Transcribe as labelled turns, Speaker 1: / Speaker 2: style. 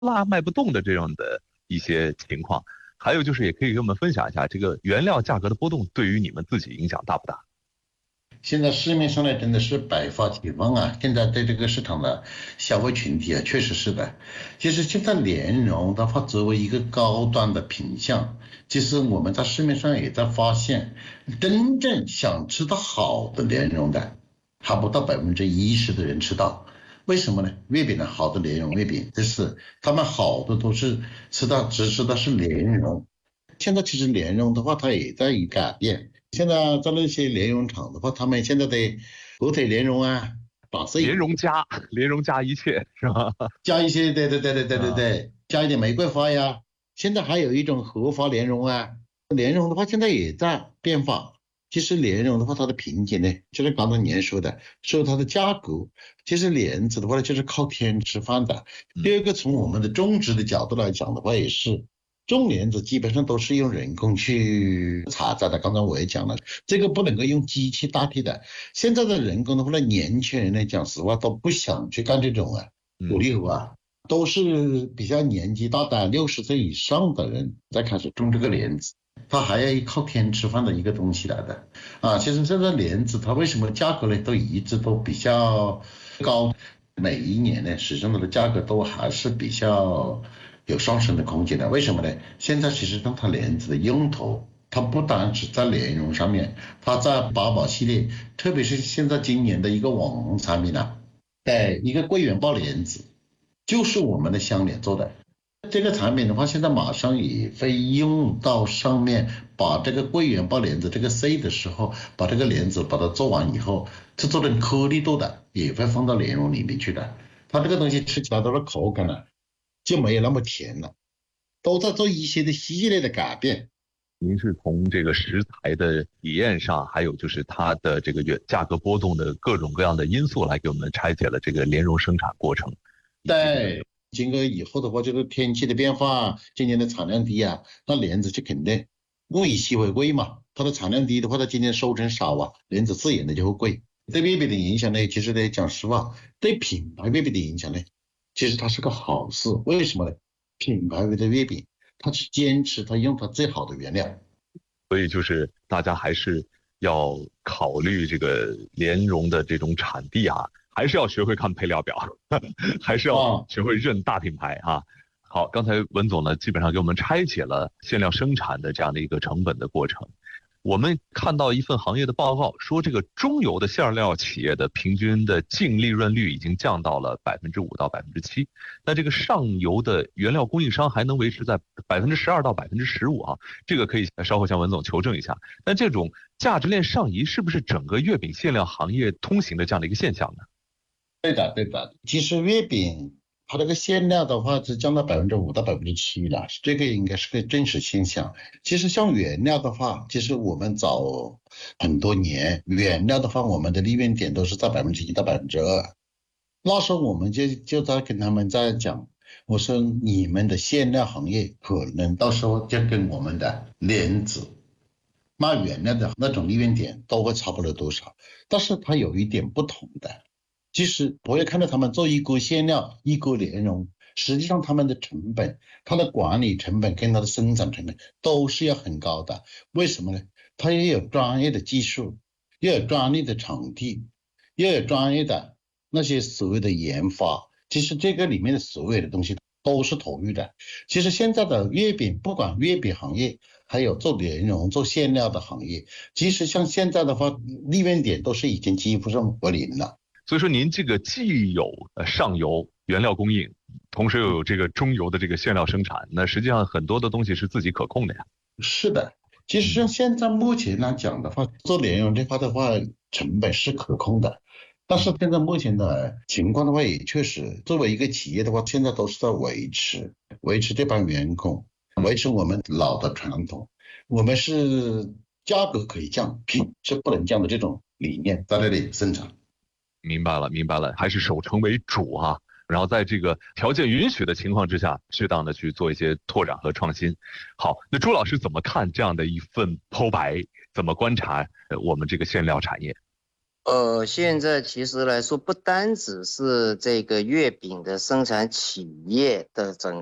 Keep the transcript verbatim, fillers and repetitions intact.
Speaker 1: 拉卖不动的这样的一些情况。还有就是也可以给我们分享一下这个原料价格的波动对于你们自己影响大不大？
Speaker 2: 现在市面上呢真的是百花齐放啊！现在对这个市场的消费群体啊，确实是的。其实现在莲蓉的话，作为一个高端的品相，其实我们在市面上也在发现，真正想吃到好的莲蓉的，还不到百分之一十的人吃到。为什么呢？月饼的好的莲蓉月饼，就是他们好的都是吃到只吃的是莲蓉。现在其实莲蓉的话，它也在改变。现在在那些莲蓉厂的话，他们现在的火腿莲蓉啊，打碎
Speaker 1: 莲蓉加莲蓉加一切是吧？
Speaker 2: 加一些，对对对对对对对，加一点玫瑰花呀。现在还有一种荷花莲蓉啊，莲蓉的话现在也在变化。其实莲蓉的话，它的瓶颈呢，就是刚才您说的，说它的价格，其实莲子的话呢，就是靠天吃饭的。第二个，从我们的种植的角度来讲的话，也是。种莲子基本上都是用人工去采摘的，刚才我也讲了，这个不能够用机器代替的。现在的人工的话呢，年轻人呢，讲实话都不想去干这种啊苦力活啊，都是比较年纪大的六十岁以上的人在开始种这个莲子，它还要靠天吃饭的一个东西来的啊。其实现在莲子它为什么价格呢都一直都比较高，每一年呢，实际上它的价格都还是比较有上升的空间的。为什么呢？现在其实当它莲子的用途，它不单是在莲蓉上面，它在八宝系列，特别是现在今年的一个网红产品啊，哎，一个桂圆包莲子，就是我们的香莲做的。这个产品的话，现在马上也会用到上面，把这个桂圆包莲子这个 C 的时候，把这个莲子把它做完以后，是做成颗粒度的，也会放到莲蓉里面去的。它这个东西吃起来它的口感呢，就没有那么甜了，都在做一些的系列的改变。
Speaker 1: 您是从这个食材的体验上，还有就是它的这个原价格波动的各种各样的因素来给我们拆解了这个莲蓉生产过程。
Speaker 2: 对，经过以后的话，就是天气的变化，今年的产量低啊，那莲子就肯定物以稀为贵嘛。它的产量低的话，它今年收成少啊，莲子自然的就会贵。对月饼的影响呢，其实呢，讲实话，对品牌月饼的影响呢，其实它是个好事。为什么呢？品牌的月饼，它是坚持它用它最好的原料。
Speaker 1: 所以就是大家还是要考虑这个莲蓉的这种产地啊，还是要学会看配料表，还是要学会认大品牌啊。好，刚才文总呢基本上给我们拆解了馅料生产的这样的一个成本的过程。我们看到一份行业的报告说，这个中游的馅料企业的平均的净利润率已经降到了百分之五到百分之七，那这个上游的原料供应商还能维持在百分之十二到百分之十五啊，这个可以稍后向文总求证一下。但这种价值链上移是不是整个月饼馅料行业通行的这样的一个现象呢？
Speaker 2: 对的，对的。其实月饼它这个馅料的话是降到百分之五到百分之七了，这个应该是个真实现象。其实像原料的话，其实我们早很多年原料的话，我们的利润点都是在百分之一到百分之二。那时候我们就就在跟他们在讲，我说你们的馅料行业可能到时候就跟我们的莲子卖原料的那种利润点都会差不了多少，但是它有一点不同的。其实我也看到他们做一锅馅料一锅莲蓉，实际上他们的成本，它的管理成本跟它的生产成本都是要很高的。为什么呢？它也有专业的技术，也有专业的场地，也有专业的那些所谓的研发。其实这个里面的所有的东西都是投入的。其实现在的月饼，不管月饼行业还有做莲蓉做馅料的行业，其实像现在的话利润点都是已经几乎上为零了。
Speaker 1: 所以说您这个既有呃上游原料供应，同时又有这个中游的这个馅料生产，那实际上很多的东西是自己可控的呀。
Speaker 2: 是的，其实像现在目前来讲的话，做莲蓉这块的话，成本是可控的。但是现在目前的情况的话，也确实作为一个企业的话，现在都是在维持维持这帮员工，维持我们老的传统。我们是价格可以降，品是不能降的这种理念在那里生产。
Speaker 1: 明白了，明白了，还是守成为主啊。然后在这个条件允许的情况之下，适当的去做一些拓展和创新。好，那朱老师怎么看这样的一份剖白？怎么观察呃我们这个馅料产业？
Speaker 3: 呃，现在其实来说，不单只是这个月饼的生产企业的整